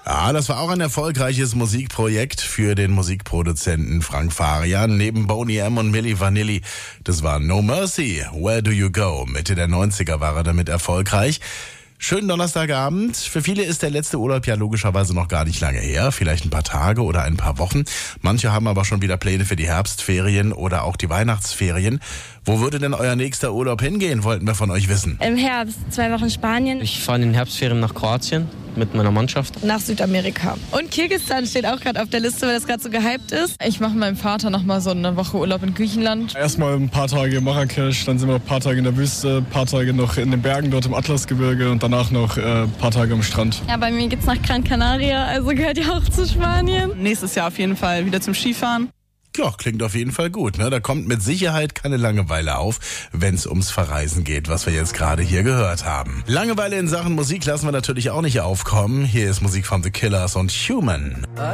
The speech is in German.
Ah, das war auch ein erfolgreiches Musikprojekt für den Musikproduzenten Frank Farian. Neben Boney M. und Milli Vanilli, das war No Mercy, Where Do You Go? Mitte der 90er war er damit erfolgreich. Schönen Donnerstagabend. Für viele ist der letzte Urlaub ja logischerweise noch gar nicht lange her. Vielleicht ein paar Tage oder ein paar Wochen. Manche haben aber schon wieder Pläne für die Herbstferien oder auch die Weihnachtsferien. Wo würde denn euer nächster Urlaub hingehen, wollten wir von euch wissen. Im Herbst, 2 Wochen Spanien. Ich fahre in den Herbstferien nach Kroatien mit meiner Mannschaft. Nach Südamerika. Und Kirgisistan steht auch gerade auf der Liste, weil das gerade so gehypt ist. Ich mache mit meinem Vater noch mal so eine Woche Urlaub in Griechenland. Erstmal ein paar Tage in Marrakesch, dann sind wir ein paar Tage in der Wüste, ein paar Tage noch in den Bergen dort im Atlasgebirge und danach noch ein paar Tage am Strand. Ja, bei mir geht's nach Gran Canaria, also gehört ja auch zu Spanien. Nächstes Jahr auf jeden Fall wieder zum Skifahren. Ja, klingt auf jeden Fall gut, ne? Da kommt mit Sicherheit keine Langeweile auf, wenn es ums Verreisen geht, was wir jetzt gerade hier gehört haben. Langeweile in Sachen Musik lassen wir natürlich auch nicht aufkommen. Hier ist Musik von The Killers und Human.